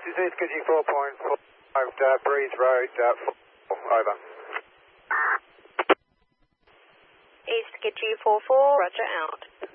this is East Gidgee 4.5, Breeze Road, over. East Gidgee 44, roger out.